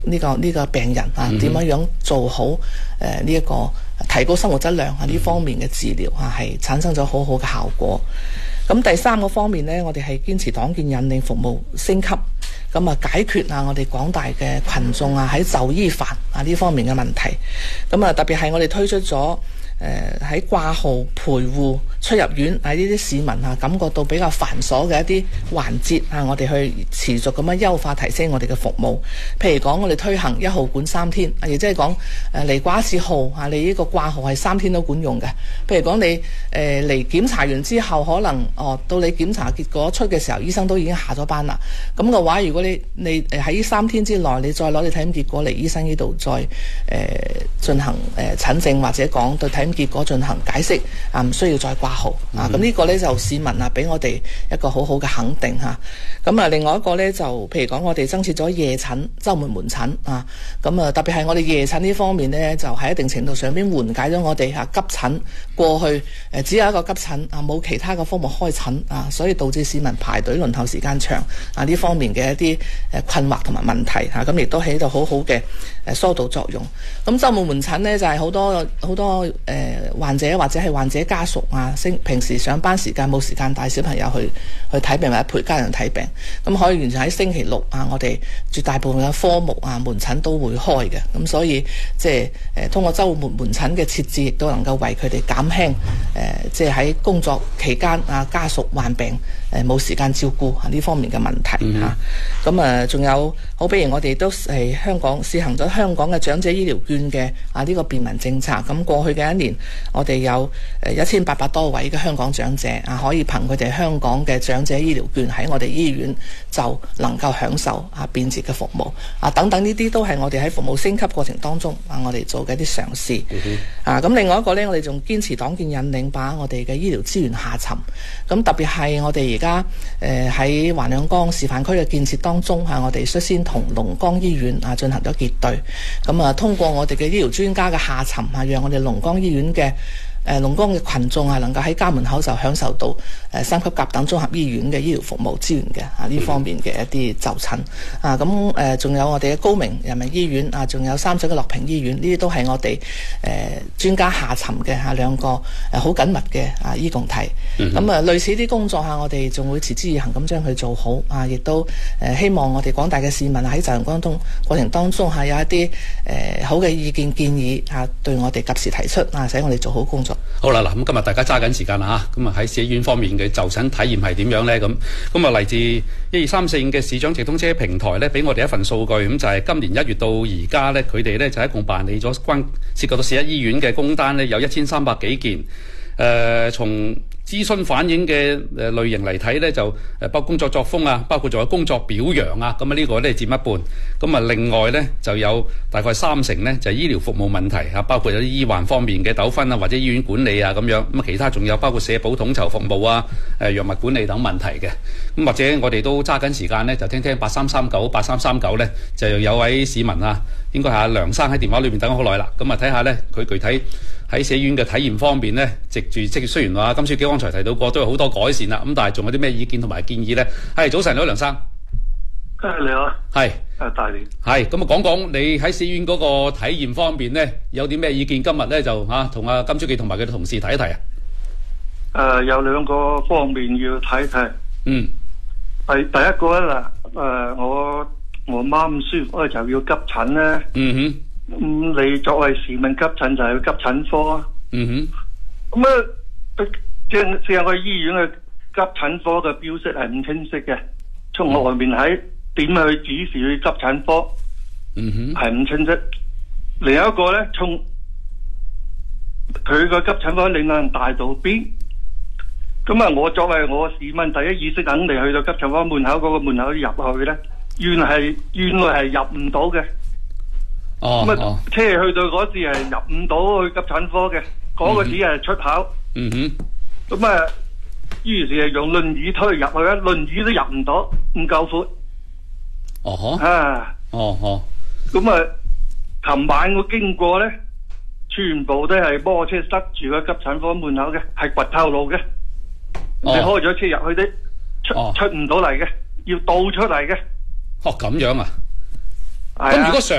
呢個病人啊，點樣做好呢一個提高生活質量啊呢方面嘅治療啊，係產生咗好好嘅效果。咁第三個方面呢，我哋係堅持黨建引領服務升級，咁啊解決啊我哋廣大嘅群眾啊喺就醫煩啊呢方面嘅問題。咁啊特別係我哋推出咗喺掛號、陪護、出入院啊呢啲市民啊感覺到比較繁瑣嘅一啲環節啊，我哋去持續咁樣優化提升我哋嘅服務。譬如講，我哋推行1號管3天，亦即係講嚟掛一次號啊，你呢個掛號係3天都管用嘅。譬如講你嚟檢查完之後，可能到你檢查結果出嘅時候，醫生都已經下咗班啦。咁嘅話，如果你喺呢3天之內，你再攞你體檢結果嚟醫生呢度再進行診症，或者講對體檢結果進行解釋啊，唔需要再掛號啊。咁呢個呢，就市民啊俾我哋一個好好嘅肯定嚇。咁啊另外一個呢，就譬如講我哋增設咗夜診、週末門診啊。咁啊特別係我哋夜診呢方面呢，就喺一定程度上邊緩解咗我哋急診過去只有一個急診啊，冇其他嘅科目開診啊，所以導致市民排隊輪候時間長啊呢方面嘅一啲困惑同埋問題嚇。咁亦都起到好好嘅疏導作用。咁週末門診呢，就係好多患者或者係患者家屬啊，平時上班時間冇時間帶小朋友去睇病或者陪家人睇病，咁可以完全喺星期六啊，我哋絕大部分嘅科目啊門診都會開嘅。咁所以即係通過週末門診嘅設置，亦都能夠為佢哋減輕即係喺工作期間啊家屬患病冇時間照顧啊呢方面嘅問題嚇。咁仲有好比如我哋都係香港試行咗香港嘅長者醫療券嘅呢個便民政策。咁過去嘅一年，我哋有1800多位嘅香港長者啊，可以憑佢哋香港嘅長者醫療券喺我哋醫院就能夠享受便捷嘅服務啊，等等呢啲都係我哋喺服務升級過程當中我哋做嘅一啲嘗試咁另外一個呢，我哋仲堅持黨建引領，把我哋嘅醫療資源下沉。咁特別係我哋而家喺橫兩江示範區嘅建設當中我哋率先同龍崗醫院進行咗結對。咁通過我哋嘅醫療專家嘅下沉讓我哋龍崗醫院嘅龍崗嘅群眾能夠喺家門口就享受到3級甲等綜合醫院嘅醫療服務資源嘅呢方面嘅一啲就診咁仲有我哋嘅高明人民醫院仲有三水嘅樂平醫院，呢啲都係我哋專家下沉嘅兩個好緊密嘅醫共體。咁類似啲工作我哋仲會持之以恆咁將佢做好亦都希望我哋廣大嘅市民喺就業過程當中有一啲好嘅意見建議對我哋及時提出使我哋做好工作。 好啦，嗱咁今日大家揸緊時間啦嚇，咁喺市醫院方面嘅就診體驗係點樣呢？咁嚟自12345嘅市長直通車平台呢，俾我哋一份數據，咁就係今年1月到而家呢，佢哋呢就一共辦理咗涉及到市一醫院嘅工單呢，有1300幾件。從諮詢反映嘅類型嚟睇呢，就包括工作作風包括仲有工作表揚咁呢個呢佔一半。咁另外呢，就有大概30%呢，就係醫療服務問題包括有啲醫患方面嘅糾紛或者醫院管理咁樣。咁其他仲有包括社保統籌服務藥物管理等問題嘅。咁或者我哋都揸緊時間呢，就聽聽8339呢，就有位市民應該係阿梁生喺電話裏面等咗好耐啦。咁睇下呢，佢具體喺社院嘅體驗方面呢，雖然話今次剛才提到過都有好多改善啦，咁但係仲有啲咩意見同埋建議呢？早晨，梁生。 你好。係。大年。 係咁講講你喺社院嗰個體驗方面呢，有啲咩意見？今日呢，就同阿金書記同埋佢哋同事睇一睇有兩個方面要睇睇。第一個咧我媽唔舒服就要急診咧。你作為市民急診就係急診科。咁即係我醫院嘅急診科嘅標識係唔清晰嘅，從外面睇點去指示去急診科，係唔清晰。另一個咧，從佢個急診科領人大到邊，咁我作為我市民第一意識肯定去到急診科門口嗰個門口入去咧，原來係入唔到嘅。車去到嗰時係入唔到去急診科嘅，嗰個只係出口。咁於是係用輪椅推入去，輪椅都入唔到，唔夠闊。咁琴晚我經過咧，全部都係摩托車塞住個急診科門口嘅，係掘透路嘅。你開咗車入去啲出唔到嚟嘅，要倒出嚟嘅。 咁樣啊？ 咁如果